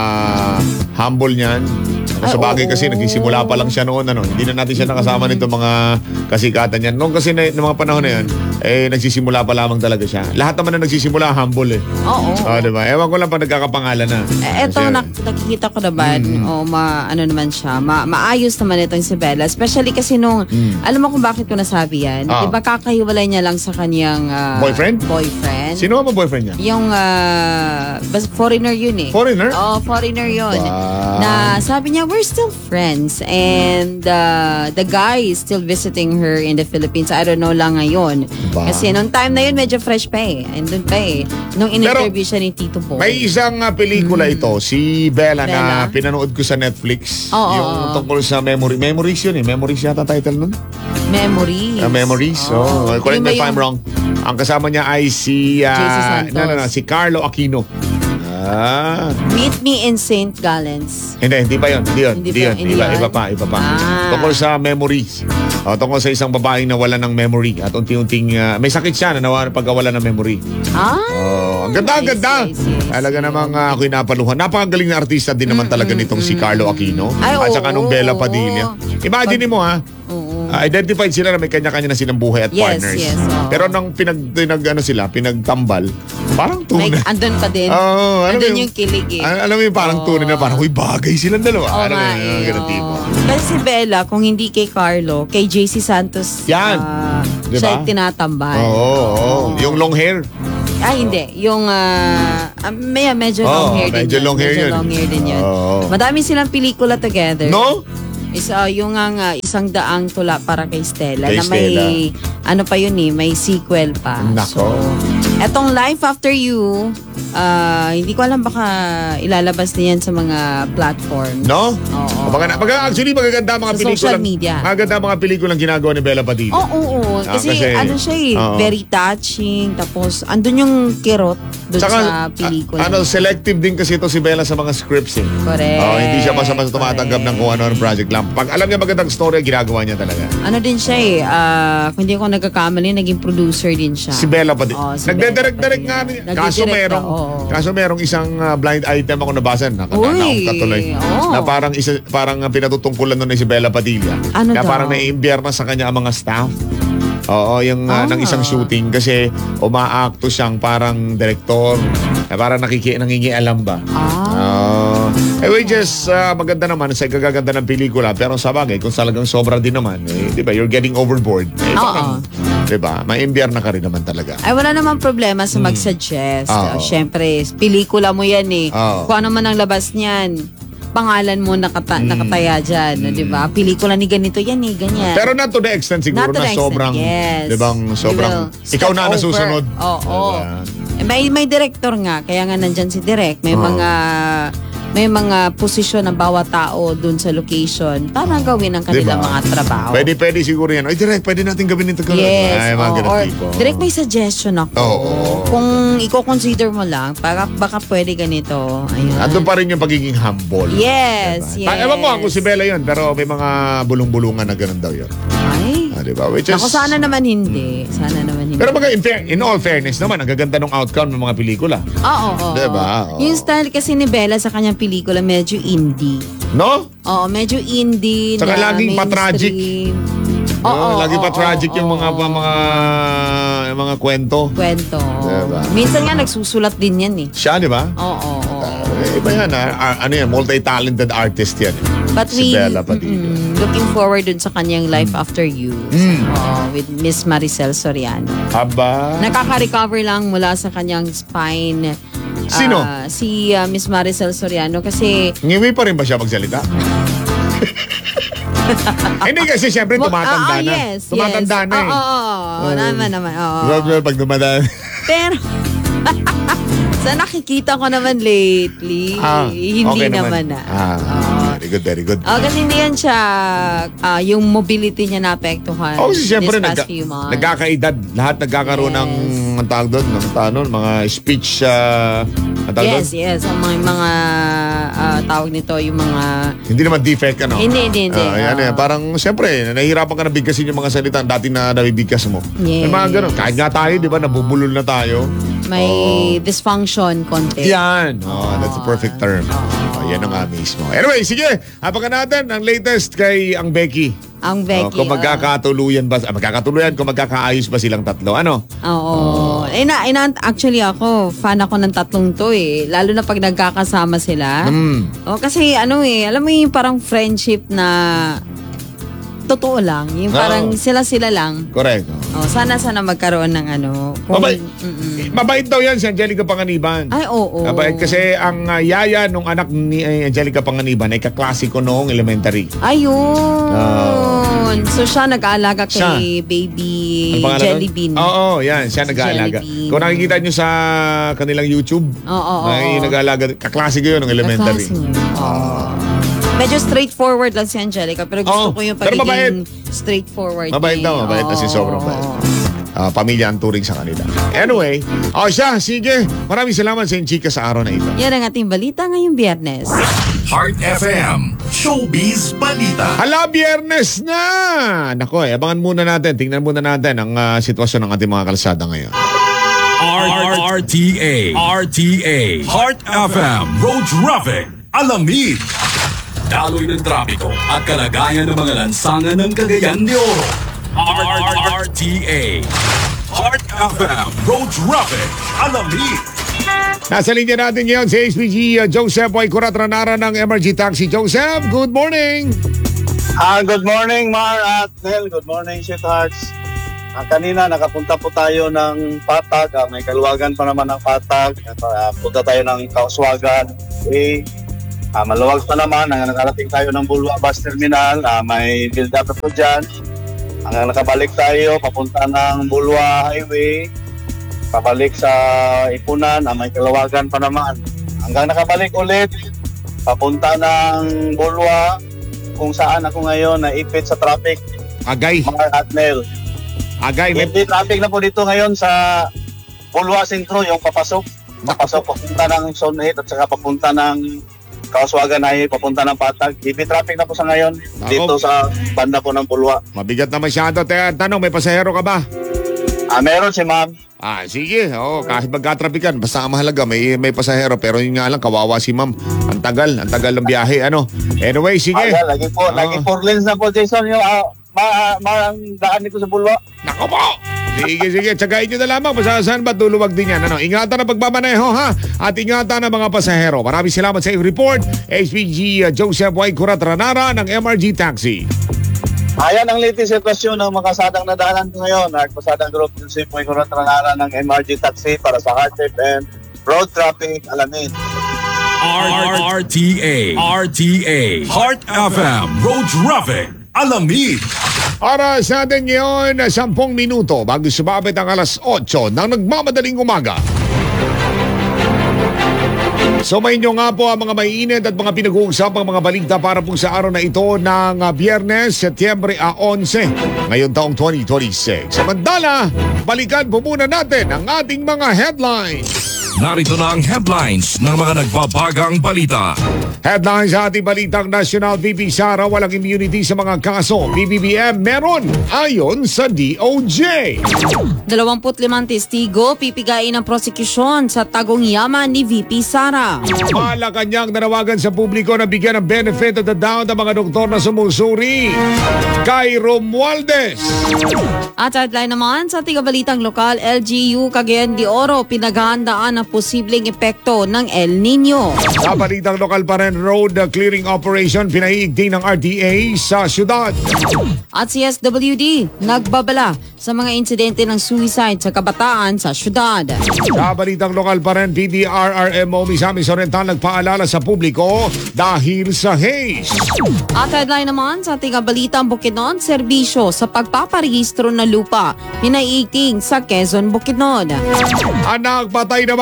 humble niyan. Sa bagay kasi, nagsisimula pa lang siya noon. Ano, hindi na natin siya nakasama nito mga kasikatan niyan. Noong kasi na, ng mga panahon na yan, eh, nagsisimula pa lamang talaga siya. Lahat naman na nagsisimula, humble eh. Oo. Oh, diba? Ewan ko lang pa nagkakapangalan na. Eh, eto, Kasi, nak- nakikita ko naman, Mm. o ma, ano naman siya, ma, maayos naman itong si Bella. Especially kasi nung, Mm. alam mo kung bakit ko nasabi yan? Ah. Diba kakahiwalay niya lang sa kanyang ah, Boyfriend? boyfriend. Sino ba boyfriend niya? Yung ah, bas- foreigner yun eh. Foreigner? Oo, foreigner yun. Wow. Na sabi niya, we're still friends. And uh, the guy is still visiting her in the Philippines. I don't know lang ngayon. Ba? Kasi nung time na yun, medyo fresh pa eh. And dun pa eh. Nung in-interview siya ni Tito Boy. May isang uh, pelikula ito, si Bella, na Bella. pinanood ko sa Netflix. Oo, yung oo. tungkol sa memory. Memories yun eh. Memories yata title nun. Memories. Uh, memories. Oh. Correct Yun me ba if I'm yung- wrong. Ang kasama niya ay si... Uh, J C Santos. No, no, no. Si Carlo Aquino. Ah. Meet Me in Saint Gallen's. Hindi, hindi pa yun. Hindi yun. Hindi Hindi pa- yun. hindi Iba, yun? iba pa, iba pa. Ah. Tungkol sa memories. O, tungkol sa isang babaeng nawala ng memory at unti-unting uh, may sakit siya na nawala pagkawala ng memory. Ah. Oh, ang ganda, ang I ganda. see, I see, I see. Talaga namang uh, ako'y napaluhan. Napakagaling na artista din naman talaga nitong si Carlo Aquino. Ay, at saka oo, nung Bella oo. Padilla. Imagine mo ha, uh, identified sila na may kanya-kanya na silang buhay at Yes, partners. yes, oo. Pero nang pinag, pinag ano sila, pinagtambal, parang May, tunay. andun pa din. Oo, alam mo andun yung- yung kilig eh. Al- alam mo yung parang tunay na parang, huy, bagay silang dalawa. Oo alam mo nga yun, eh, ganun oo. tipo. Kasi si Bella, kung hindi kay Carlo, kay J C Santos, Yan. ah, Diba? siya yung tinatambal. Oo, oo. Yung long hair. Ay, hindi. Yung, ah, ah, may, medyo Oo, long hair din medyo yun. long hair medyo yun. long hair din yun. Oo. Madami silang pelikula together. No? Is, ah, yung nga nga, isang daang tula para kay Stella. Kay na may, Stella. ano pa yun eh, may sequel pa. Nako. Etong Life After You, ah, hindi ko alam baka ilalabas din yan sa mga platform. No? Oo. Baga, baga, actually, magaganda mga Sa pelikulang. social media. Magaganda mga pelikulang ginagawa ni Bella Padilla. Oo, oo, oo. Ah, Kasi, kasi- ano siya eh, oo. very touching. Tapos, andun yung kirot doon sa pelikula. a- ano, selective din kasi ito si Bella sa mga scripts eh. Correct. Oh, hindi siya basta-basta tumatanggap ng kung ano-ano project lang. Pag alam niya magandang story, ginagawa niya talaga. Ano din siya eh, ah, kung hindi ako nagkakamali, naging producer din siya. Si Bella Padilla. Oo, si Nagdedirect-direct Bella nga rin. Padilla. Kaso Nagdidirect merong, ka, oo. kaso merong isang ah, blind item ako nabasa. Uy, Nakatuloy. oo. Na parang, isa, parang ah, pinatutungkulan nun ni si Bella Padilla. Ano na daw? parang naiimbierna sa kanya ang mga staff. Oo, yung ah, Ah. ng isang shooting kasi umaakto siyang parang direktor. Na parang nakiki nangingialam ba? Ah. eh, which is ah, maganda naman sa gagaganda ng pelikula pero sa bagay kung talagang sobra din naman, eh, 'di ba? You're getting overboard. Eh, Oo. parang, 'di ba? Maimbierna ka rin naman talaga. Ay, wala namang problema sa mag-suggest. Oo. Uh, Siyempre, pelikula mo yan eh. Oo. Kung ano man ang labas niyan, pangalan mo nakata- nakataya dyan. no, Di ba? Pelikula ni ganito yan eh, ganyan. Pero not to the extent siguro Not to na the extent, sobrang, yes. 'di bang You sobrang will ikaw step na over. nasusunod. Oo. Diba? Eh, May, may director nga, kaya nga nandyan si Direk. May Oo. mga may mga posisyon ng bawat tao dun sa location para gawin ang kanilang Diba? mga trabaho. Pwede, pwede siguro yan. Ay, direct, pwede natin gawin ito. Yes. Ay, mga oo. ganun Or, tipo. direct may suggestion ako. Oo. Kung i-consider mo lang, baka, baka pwede ganito. Ayun. Andun pa rin yung pagiging humble. Yes, Diba? yes. Ewan ko kung si Bella yun, pero may mga bulong-bulungan na ganun daw yun. Ay. Ah, diba? Which is, Ako, sana naman hindi. Sana naman hindi. pero mga in, fair, in all fairness naman, ang gaganda ng outcome ng mga pelikula. Oo, oo. Diba? Oo. Yung style kasi ni Bella sa kanyang pelikula, medyo indie. No? Oo, medyo indie. Saka na laging pa-tragic. mainstream. Oo, Oo, lagi oo, pa tragic oo, yung mga, oo. mga mga mga kwento. Kwento. Diba? Minsan nga nagsusulat din yan eh. Siya, di ba? Oo, oo. Eh, iba yan, ah. Ah, ano yan, multi-talented artist yan. But si we, Bella Padilla. mm, looking forward dun sa kanyang Life After You. Mm. Oo, with Miss Maricel Soriano. Aba. Nakaka-recover lang mula sa kanyang spine. Sino? Ah, si ah, Miss Maricel Soriano kasi Ngiwi pa rin ba siya magsalita? Hindi kasi siyempre tumatanda Ah, ah, na. yes, Tumatanda yes. na eh. Oo, oo, oo. Naman, naman. Oo. Well, pag tumatanda. Pero, sa nakikita ko naman lately, Ah, hindi okay naman, na. Ah, very good, very good. Oh, kasi hindi yan siya, ah, yung mobility niya naapektuhan Oh, kasi siyempre this past nagka, few months. nagkakaedad. Lahat nagkakaroon Yes. ng ang tawag doon, ang tawag doon, mga speech, uh, ang tawag Yes, doon? yes. Ang mga, mga ah, tawag nito, yung mga... Hindi naman defect, ano? Hindi, hindi, hindi. Ah, yan, Ah. yan. Parang, siyempre, nahihirapan ka na bigkasin yung mga salita dati na nabibigkas mo. Yes. May mga ganun. Kahit nga tayo, di ba, nabubulol na tayo. May dysfunction konti. Yan. Oh, that's the perfect term. Oh, yan ang nga mismo. Anyway, sige. Hapakan natin ang latest kay ang Becky. Ang Oh, Becky. kung oh. magkakatuluyan ba, ah, magkakatuluyan, kung magkakaayos ba silang tatlo. Ano? Oo. Eh, na, eh, na- actually ako, fan ako ng tatlong to eh. Lalo na pag nagkakasama sila. Mm. Oh, kasi ano eh, alam mo yung parang friendship na totoo lang. Yung parang Oo. sila-sila lang. Correct. Oh, sana sana magkaroon ng ano. Kung, Mabait. Mm-mm. Mabait daw yan si Angelica Panganiban. Ay, oo. Mabait kasi ang uh, yaya nung anak ni eh, Angelica Panganiban ay kaklasiko noong elementary. Ayun. So siya nag-aalaga kay Siya. baby Ang pangalan Jelly nun? Bean. Oo, yan. Siya nag-aalaga. Jelly Bean. Kung nakikita nyo sa kanilang YouTube, Oo, oo, ay oo. nag-aalaga. Kaklasiko yun ng elementary. Kaklase niya. Oo. Medyo straightforward lang si Angelica, pero gusto Oo, ko yung pero mabait. pagiging straightforward. Mabait niya. daw, mabait. Kasi Oo. sobrang mabait. Ah, pamilya ang turing sa kanila. Anyway, oh siya, sige. Maraming salamat sa Chika sa araw na ito. Yan ang ating balita ngayong Biyernes. Heart F M, Showbiz Balita. Hala, Biyernes na! Nako, eh, abangan muna natin. Tingnan muna natin ang ah, sitwasyon ng ating mga kalsada ngayon. R T A, R T A, Heart F M, Road Traffic, Alamid. Daloy ng trapiko at kalagayan ng mga lansangan ng Cagayan de Oro. R T A, Heart F M, Road Traffic, Alamid. Nasa linya natin ngayon si H P G uh, Joseph Y. Kuratranara ng M R G Taxi. Joseph, good morning! Ah, good morning, Mar at Nel. Good morning, sweethearts. Ah, kanina nakapunta po tayo ng Patag. Ah, may kaluwagan pa naman ng Patag. Ah, punta tayo ng Kauswagan. Okay. Ah, maluwag pa naman. Hanggang nakarating tayo ng Bulwa Bus Terminal. Ah, may build up na po dyan. Hanggang nakabalik tayo, papunta ng Bulwa Highway. Pabalik sa Ipunan. Ah, may kaluwagan pa naman. Hanggang nakabalik ulit, papunta ng Bulwa, kung saan ako ngayon naipit sa traffic. Agay. Mar at Nel. Agay. May... Hindi traffic na po dito ngayon sa Bulwa Sentro, yung papasok. Papasok, papunta ng Sonhit at saka papunta ng Kauswagan Highway, papunta ng Patag. Heavy traffic na po sa ngayon dito sa banda po ng Bulwa. Mabigat na masyado. Teka, tanong, may pasahero ka ba? Ah, meron si ma'am. Ah, sige. Oo, kahit magka-trafikan, basta ang mahalaga, may, may pasahero. Pero yun nga lang, kawawa si ma'am. Ang tagal, ang tagal ng biyahe. Ano? Anyway, sige. Ah, lagi po, Oo. lagi four lanes na po, Jason, yung uh, ma, ma, ang daan dito sa Bulwa. Nako po! Sige, sige. Tsagain nyo na lamang. Masasahan ba tuluwag din yan? Ano? Ingatan ang pagmamaneho, ha? At ingatan ang mga pasahero. Maraming salamat sa iyong report. H P G uh, Joseph Y. Kuratranara ng M R G Taxi. Ayan ang latest sitwasyon ng makasadang nadaanan ko ngayon. Nagpasadang group yung si Poy Kuratranara ng M R G Taxi para sa Heart F M Road Traffic Alamid. R T A, R T A, Heart F M, Road Traffic, Alamid. Oras natin ngayon, sampung minuto bago sumabit ang alas otso ng nagmamadaling umaga. Sumayin nyo nga po ang mga mainit at mga pinag-uusapang mga balita para po sa araw na ito ng uh, Biyernes, Setyembre eleven, ngayon taong twenty twenty-six. Samantala, balikan po muna natin ang ating mga headlines. Narito na ang headlines ng mga nagbabagang balita. Headlines sa ating balitang nasyonal, B B Sara walang immunity sa mga kaso. B B B M meron ayon sa D O J. Dalawamput limang testigo pipigain ng prosekusyon sa tagong yaman ni V P Sara. Malacanang nanawagan sa publiko na bigyan ng benefit of the doubt ang mga doktor na sumusuri kay Romualdez. At headline naman sa tigabalitang lokal, L G U Cagayan de Oro pinaghahandaan ang posibleng epekto ng El Nino. Sa balitang lokal pa rin, road clearing operation pinahiigting ng R T A sa syudad. At C S W D nagbabala sa mga insidente ng suicide sa kabataan sa syudad. Sa balitang lokal pa rin, P D R R M O Misamis Oriental nagpaalala sa publiko dahil sa haze. At headline naman sa tigabalitang Bukidnon, serbisyo sa pagpaparehistro ng lupa pinaiigting sa Quezon, Bukidnon. Anak patay naman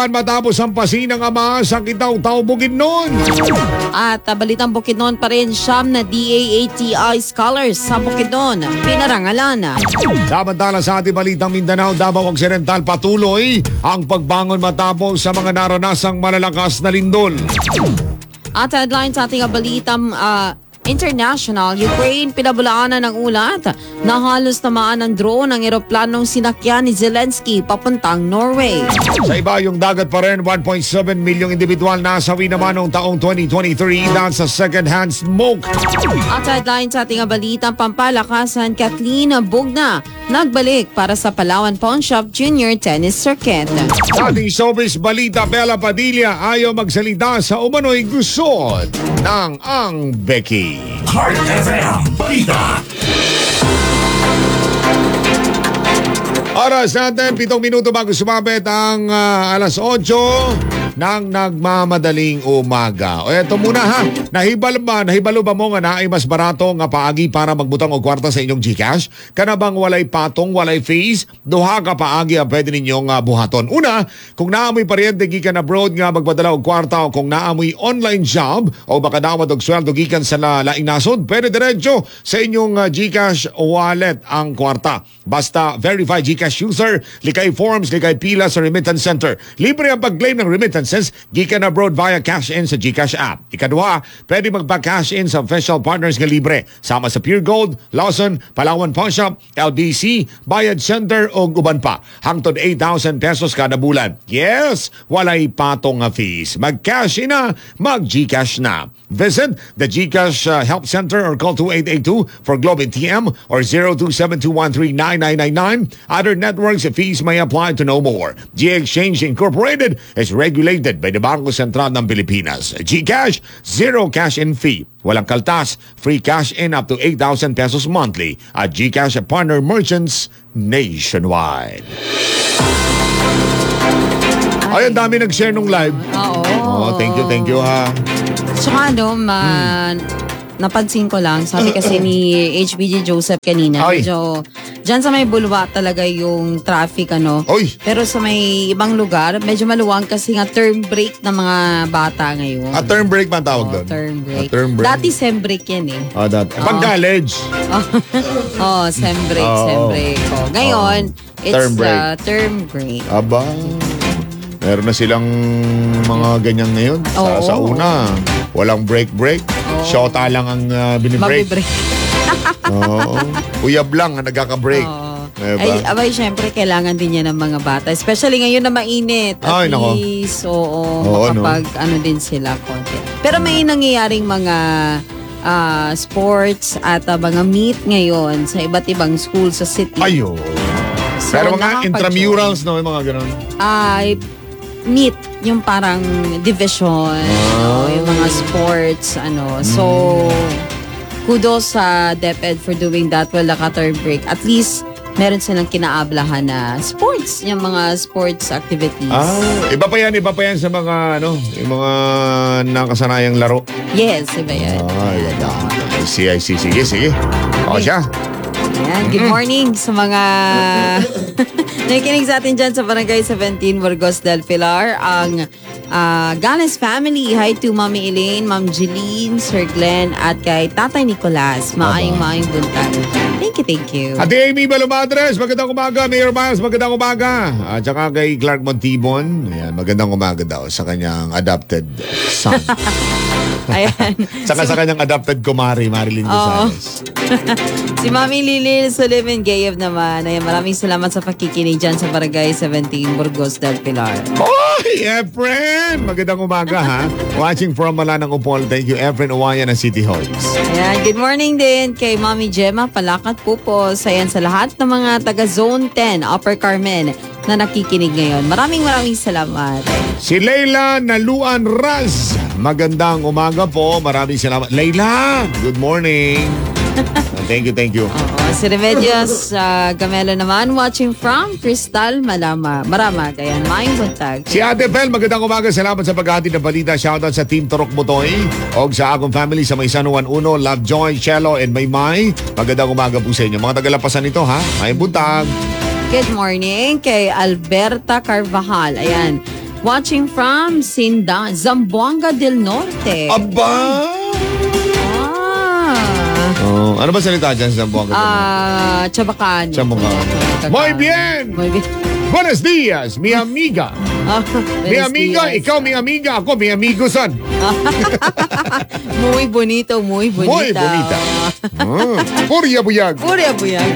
naman matapos ang pasi ng ama sa Kitaw-Taw, Bukidnon. At uh, balitang Bukidnon pa rin, siyam na D A A T I scholars sa Bukidnon pinarangalan. Samantala sa ating balitang Mindanao, Davao Occidental, patuloy ang pagbangon matapos sa mga naranasang malalakas na lindol. At headline sa ating balitang uh, international, Ukraine pinabulaanan ng ulat na halos tamaan ng drone ang eroplanong sinakyan ni Zelensky papuntang Norway. Sa iba, yung dagat pa rin, one point seven milyong individual nasawi naman noong taong twenty twenty-three dahil sa second-hand smoke. At headline sa ating balitang pampalakasan, Kathleen Bugna nagbalik para sa Palawan Pawn Shop Junior Tennis Circuit. Sa ating showbiz balita, Bella Padilla ayaw magsalita sa umano'y gusot ng Ang Becky. Heart F M Balita. Oras natin, pitong minuto bago sumabit ang uh, alas otso ng nagmamadaling umaga. O eto muna ha, nahibal ba, nahibalo ba mo nga na ay mas barato nga paagi para magbutang og kwarta sa inyong GCash? Kana bang walay patong, walay fees? Duha ka paagi ang pwede ninyong uh, buhaton. Una, kung naamoy paryente gikan abroad nga magpadala og kwarta o kung naamoy online job o baka dawat og sweldo gikan sa la, laing nasod, pwede diretso sa inyong uh, GCash wallet ang kwarta. Basta verified GCash user, likay forms, likay pila sa remittance center. Libre ang pag-claim ng remittance gikan abroad via cash-in sa GCash app. Ikaduha, pwede magpa-cash-in sa official partners nga libre. Sama sa Pure Gold, Lawson, Palawan Pawn Shop, L B C, Bayad Center o uban pa. Hangtod eight thousand pesos kada bulan. Yes, walay patong nga fees. Mag-cash-in na, mag-GCash na. Visit the GCash uh, Help Center or call two eight eight two for Globe and T M or zero two seven two one three nine nine nine nine. Other networks fees may apply. To know more, G-Exchange Incorporated is regulated by the Bangko Sentral ng Pilipinas. GCash, zero cash-in fee. Walang kaltas, free cash-in up to eight thousand pesos monthly at GCash partner merchants nationwide. Ay, ang dami nag-share nung live. Oo. Oh, thank you, thank you ha. So ano, man, napansin ko lang, sabi kasi ni H B G Joseph kanina, Ay. medyo, dyan sa may bulwa talaga yung traffic, ano. Oy. Pero sa may ibang lugar, medyo maluwang kasi nga term break ng mga bata ngayon. A term break ba ang tawag Oh, doon? term break. A term break. Dati sem break yan eh. Ah, dati. Oh. Pag college. Oh, sem break, Oo. sem break. Oh. Ngayon, it's Term break. uh, term break. Aba. Meron na silang mga ganyan ngayon. Sa, Oo. sa una, walang break-break. Shota lang ang uh, binibreak. Mabibreak. Oo. Uyab lang ang nagkaka-break. Diba? Ay, abay, syempre, kailangan din yan ng mga bata. Especially ngayon na mainit. At Ay, nako. least, oo, Oo, makapag, ano din sila, konti. Pero may nangyayaring mga ah, sports at ah, mga meet ngayon sa iba't ibang school sa city. Ayo. So, Pero mga nakaka-joy. intramurals, no? Yung mga ganun. Ay, meet, yung parang division, Ah. o yung mga sports, ano. So, kudos sa DepEd for doing that while naka-term break. At least, meron silang kinaablahan na sports, yung mga sports activities. Ah, iba pa yan, iba pa yan sa mga, ano, yung mga nakasanayang laro. Yes, iba yan. Ah, ganda. I see, I see. Sige, sige. O siya. Yan. Good morning sa mga nakikinig sa atin dyan sa Barangay seventeen, Burgos del Pilar. Ang uh, Gales family. Hi to Mami Elaine, Ma'am Jeline, Sir Glenn, at kay Tatay Nicolas. Maayong maayong buntag. Thank you, thank you. Ate Amy Balumadres, magandang umaga. Mayor Miles, magandang umaga. At saka kay Clark Montibon, ayan, magandang umaga daw sa kanyang adopted son. Ayan. Saka sa kanyang adopted kumari, Marilyn Gonzalez. Si Mami Lilil Sullivan Gayev naman. Ayan, maraming salamat sa pakikinig dyan sa Barangay seventeen, Burgos del Pilar. Oy, Efren! Magandang umaga ha. Watching from Malanang Upol. Thank you, Efren Uwayan ng City Halls. Ayan, good morning din kay Mami Gemma Palakat Pupos. Ayan, sa lahat ng mga taga Zone ten, Upper Carmen na nakikinig ngayon. Maraming maraming salamat. Si Leila Naluan Raz. Magandang umaga po. Maraming salamat. Leila, good morning. Thank you, thank you. Oo, si Remedios uh, Gamelo naman, watching from Crystal Malama. Marama, kaya maing buntag. Si Ate Pel, magandang umaga. Salamat sa paghatid ng balita. Shoutout sa Team Turok Butoy o sa akong family sa may San Juan Uno, Lovejoy, Cello, and Maymay. Magandang umaga po sa inyo. Mga tagalapasan nito, ha? Maing buntag. Good morning kay Alberta Carvajal. Ayan. Watching from Sinda, Zamboanga del Norte. Aba! Ah. Oh, ano ba salita dyan sa Zamboanga? Ah, Chabacano. Chabacano. Muy bien! Muy bien. Buenos días, mi amiga. Ah, Mi buenos amiga, días. ikaw mi amiga, ako mi amigo son. Muy bonito, muy bonita. Muy bonita. Ah, Purya buyag. Purya buyag.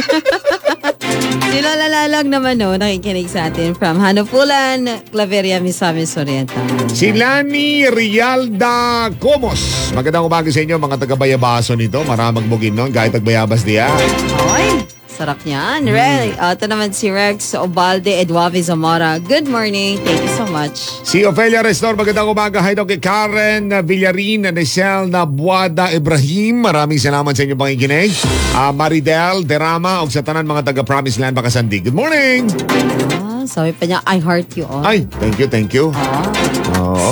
Sila lalalang naman no, nakikinig sa atin from Hanupulan, Claveria, Misamis Oriental. Si Lani Rialda Comos. Magandang umaga sa inyo mga taga-Bayabaso nito. Maramag bugin nun kahit tag-Bayabas diya. Oy, sarap niyan. Ray, uh, ito naman si Rex Obalde Eduave Zamora. Good morning. Thank you so much. Si Ofelia Restor, magandang umaga. Hi daw kay Karen Villarin, Nesel Nabuada Ibrahim. Maraming salamat sa inyong pakikinig. Uh, Maridel Derama og sa tanan mga taga-Promised Land Bakasandi. Good morning! Ah, sabi pa niya, I heart you all. Ay, thank you, thank you. Oh.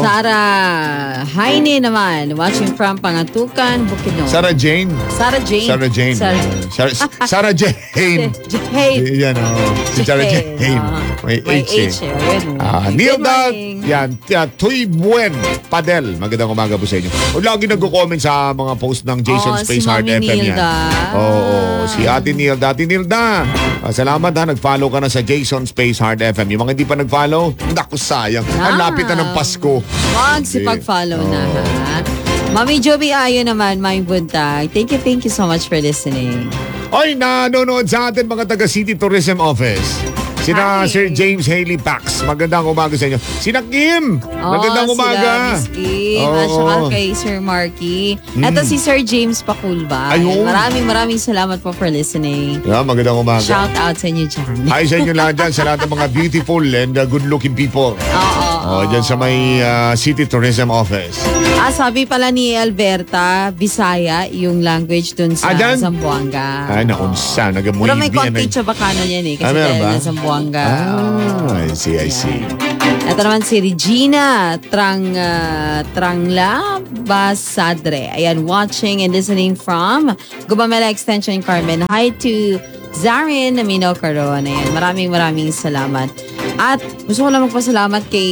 Sarah Haine naman, watching from Pangatukan, Bukidnon. Sarah Jane. Sarah Jane. Sarah Jane. Sarah, Sarah, Sarah Jane. Jane. Yan o. Si Sarah Jane. May May H eh. H eh. Ayun, oh. Ah, Good Nilda, morning. yan, uh, Tuy Buen Padel. Magandang umaga po sa inyo. O lagi nagko-comment sa mga post ng Jason Oh, Space si Heart Mami F M yan. Nilda. Oo, oh, si Ate Nilda. Ate Nilda, ah, salamat ha, nag-follow ka na sa Jason Space Heart F M. Yung mga hindi pa nag-follow, naku sayang. Ang Ah. lapit na ng Pasko. Magsipag-follow na ha. Mami Joby Ayo naman, may buntag. Thank you, thank you so much for listening. Oy, nanonood sa atin mga taga City Tourism Office. Sina Hi. Sir James Haley Pax. Magandang umaga sa inyo. Sina Kim. Magandang oh, umaga. Sila Miss Kim. Oo. At saka kay Sir Marky. Mm. Ito si Sir James Pakulba. Ayun. Maraming maraming salamat po for listening. Yeah, magandang umaga. Shout out sa inyo dyan. Hi sa inyo lahat dyan, sa lahat ng mga beautiful and uh, good-looking people. Oo. Oh, dyan sa may uh, City Tourism Office. Ah, sabi pala ni Alberta, Bisaya, yung language dun sa Ah, dyan? Zamboanga. Ay, nakunsa. Nagamuhi. Pero may konti Chabacano yan eh. Kasi Ah, meron dahil ba? na Zamboanga. Ah, I see, I see. Ito naman si Regina Trang, uh, Trangla Basadre. Ayan, watching and listening from Gubamela Extension Carmen. Hi to Zarin Amino Caron. Ayan, maraming maraming salamat. At gusto ko lang magpasalamat kay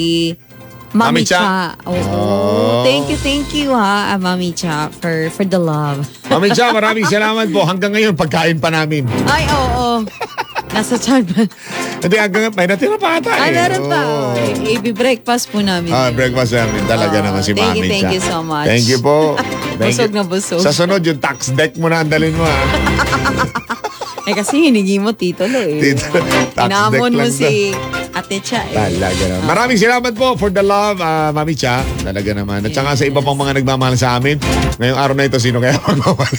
Mami, Mami Cha. Cha. Oo. Oh. Thank you, thank you ha, ah, Mami Cha, for, for the love. Mami Cha, maraming salamat po. Hanggang ngayon, pagkain pa namin. Ay, oo. Nasa chan ba? Hindi, hanggang may natira pa ata Ay, eh. meron pa. Oo. Oh. I-breakfast po namin. Ah, breakfast namin. Talaga Oh, naman si thank you, Mami thank Cha. you so much. Thank you po. Thank Busog you. na busog. Sa sunod, yung tax deck mo na andalin mo ha. Eh kasi hiningi mo titulo eh. Titulo. Tax Inamon deck mo lang si Ate Cha eh. Talaga naman. Maraming salamat po for the love, ah, Mami Cha. Talaga naman. At saka sa iba pang mga nagmamahal sa amin. Ngayong araw na ito, sino kaya magmamahal?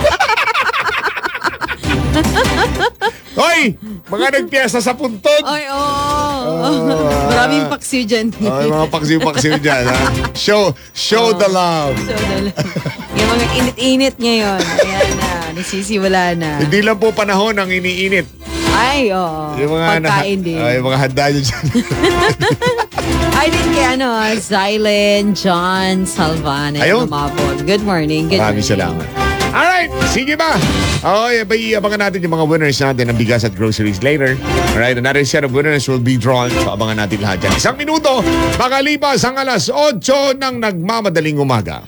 Hoy! Mga nagpiyesa sa puntod! Ay, oo. Oh. Maraming paksiw dyan. Ay, mga paksiw-paksiw dyan. Ha? Show, show the love. So, dala- yung mga init-init ngayon. Ayan na, nasisiwala na. Hindi lang po panahon ang iniinit. Ay, oo. Yung mga, Pagkain din. Ay, mga handa nyo dyan. Ay, din kay ano, Zylen, John, Salvan, and Ayun. Lumabon. Good morning. Good Maraming morning. salamat. Alright, sige ba? Okay, bay, abangan natin yung mga winners natin ng bigas at groceries later. Alright, another set of winners will be drawn. So, abangan natin lahat dyan. Isang minuto, makalipas ang alas otso ng nagmamadaling umaga.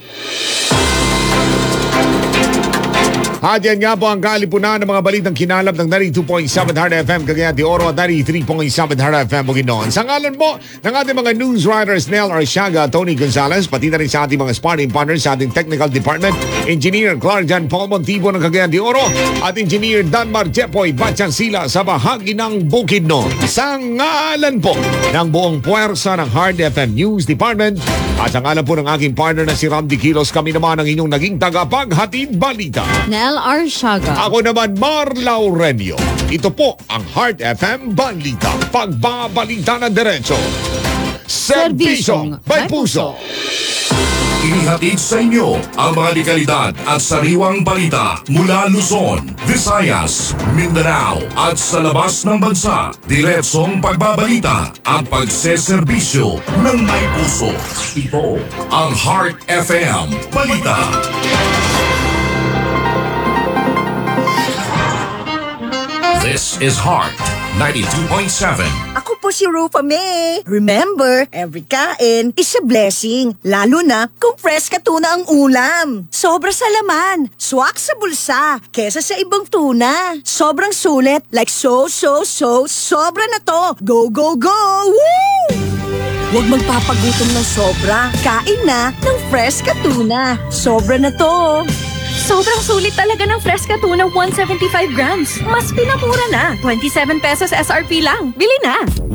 At yan nga po ang kalipunan ng mga balitang kinalap ng ninety-two point seven Hard F M Cagayan de Oro at ninety-three point seven Hard F M Bukidnon. Sa ngalan po ng ating mga news writers Nel Arsiaga, Tony Gonzalez, pati na rin sa ating mga sparring partners sa ating technical department, Engineer Clark Jan Paul Montivo ng Cagayan de Oro at Engineer Danmar Jepoy Batchansila sa bahagi ng Bukidnon. Sa ngalan po ng buong puwersa ng Hard F M News Department at sa ngalan po ng aking partner na si Ramdi Kilos, kami naman ang inyong naging tagapaghatid balita. Nel Arsiaga. Ako naman, Mar Laurenio. Ito po ang Heart F M Balita. Pagbabalita ng diretso. Serbisyong may puso. Inihatid sa inyo ang mga dekalidad at sariwang balita mula Luzon, Visayas, Mindanao at sa labas ng bansa. Diretsong pagbabalita at pagseserbisyo ng may puso. Ito ang Heart F M Balita. This is Heart ninety-two point seven. Ako po si Rufa May. Remember, every kain is a blessing. Lalo na kung fresh ka tuna ang ulam. Sobra sa laman, swak sa bulsa, kesa sa ibang tuna. Sobrang sulit, like so, so, so, sobra na to. Go, go, go! Woo! Huwag magpapagutom ng sobra. Kain na ng fresh ka tuna. Sobra na to. Sobrang sulit talaga ng Fresca Tuna one seventy-five grams. Mas pinamura na. twenty-seven pesos S R P lang. Bili na!